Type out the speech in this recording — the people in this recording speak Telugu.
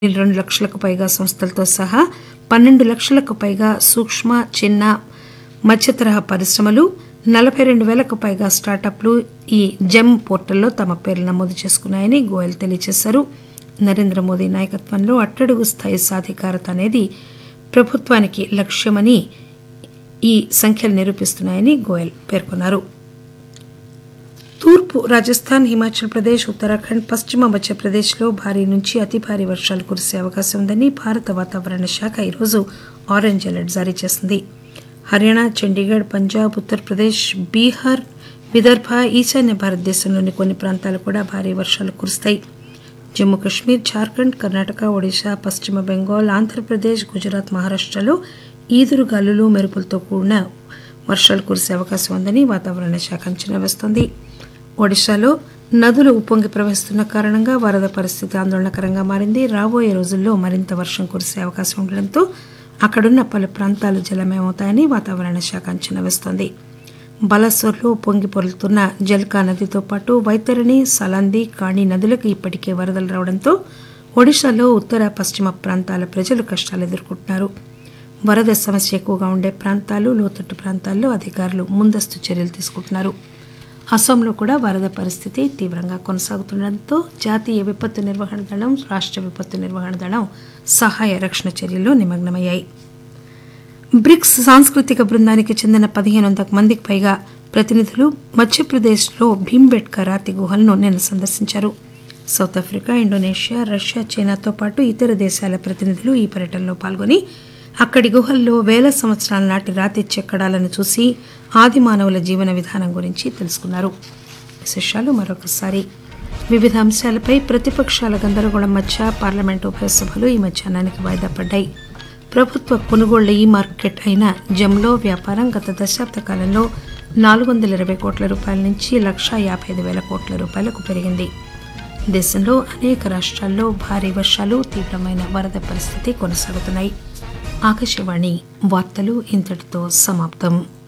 2 లక్షలకు పైగా సంస్థలతో సహా 12 లక్షలకు పైగా సూక్ష్మ, చిన్న, మధ్యతరహా పరిశ్రమలు, 42,000కు పైగా స్టార్టప్లు ఈ జెమ్ పోర్టల్లో తమ పేర్లు నమోదు చేసుకున్నాయని గోయల్ తెలియజేశారు. నరేంద్ర మోదీ నాయకత్వంలో అట్టడుగు స్థాయి సాధికారత అనేది ప్రభుత్వానికి లక్ష్యమని ఈ సంఖ్యలు నిరూపిస్తున్నాయని గోయల్ పేర్కొన్నారు. తూర్పు రాజస్థాన్, హిమాచల్ ప్రదేశ్, ఉత్తరాఖండ్, పశ్చిమ మధ్యప్రదేశ్లో భారీ నుంచి అతి భారీ వర్షాలు కురిసే అవకాశం ఉందని భారత వాతావరణ శాఖ ఈరోజు ఆరెంజ్ అలర్ట్ జారీ చేసింది. హర్యానా, చండీగఢ్, పంజాబ్, ఉత్తరప్రదేశ్, బీహార్, విదర్భ, ఈశాన్య భారతదేశంలోని కొన్ని ప్రాంతాలు కూడా భారీ వర్షాలు కురుస్తాయి. జమ్మూ కశ్మీర్, జార్ఖండ్, కర్ణాటక, ఒడిశా, పశ్చిమ బెంగాల్, ఆంధ్రప్రదేశ్, గుజరాత్, మహారాష్టలో ఈదురుగాలులు, మెరుపులతో కూడిన వర్షాలు కురిసే అవకాశం ఉందని వాతావరణ శాఖ అంచనా వేస్తోంది. ఒడిశాలో నదులు ఉప్పొంగి ప్రవహిస్తున్న కారణంగా వరద పరిస్థితి ఆందోళనకరంగా మారింది. రాబోయే రోజుల్లో మరింత వర్షం కురిసే అవకాశం ఉండడంతో అక్కడున్న పలు ప్రాంతాలు జలమయమవుతాయని వాతావరణ శాఖ అంచనా వేస్తోంది. బలాసోర్లో పొంగి పొరులుతున్న జల్కా నదితో పాటు వైతరణి, సలాంది, కాణి నదులకు ఇప్పటికే వరదలు రావడంతో ఒడిశాలో ఉత్తర, పశ్చిమ ప్రాంతాల ప్రజలు కష్టాలు ఎదుర్కొంటున్నారు. వరద సమస్య ఎక్కువగా ఉండే ప్రాంతాలు, లోతట్టు ప్రాంతాల్లో అధికారులు ముందస్తు చర్యలు తీసుకుంటున్నారు. అస్సాంలో కూడా వరద పరిస్థితి తీవ్రంగా కొనసాగుతుండటంతో జాతీయ విపత్తు నిర్వహణ దళం, రాష్ట్ర విపత్తు నిర్వహణ దళం సహాయ రక్షణ చర్యల్లో నిమగ్నమయ్యాయి. బ్రిక్స్ సాంస్కృతిక బృందానికి చెందిన 1,500 మందికి పైగా ప్రతినిధులు మధ్యప్రదేశ్లో భీంబెట్కా రాతి గుహలను నిన్న సందర్శించారు. సౌత్ ఆఫ్రికా, ఇండోనేషియా, రష్యా, చైనాతో పాటు ఇతర దేశాల ప్రతినిధులు ఈ పర్యటనలో పాల్గొని అక్కడి గుహల్లో వేల సంవత్సరాల నాటి రాతి చెక్కడాలను చూసి ఆది మానవుల జీవన విధానం గురించి తెలుసుకున్నారు. విశేషాలు మరొకసారి. వివిధ అంశాలపై ప్రతిపక్షాల గందరగోళం మధ్య పార్లమెంటు ఉభయ సభలు ఈ మధ్యాహ్నానికి వాయిదా పడ్డాయి. ప్రభుత్వ కొనుగోళ్ల ఈ మార్కెట్ అయిన జెమ్లో వ్యాపారం గత దశాబ్ద కాలంలో 420 కోట్ల రూపాయల నుంచి 1,55,000 కోట్ల రూపాయలకు పెరిగింది. దేశంలో అనేక రాష్ట్రాల్లో భారీ వర్షాలు, తీవ్రమైన వరద పరిస్థితి కొనసాగుతున్నాయి. ఆకాశవాణి వార్తలు ఇంతటితో సమాప్తం.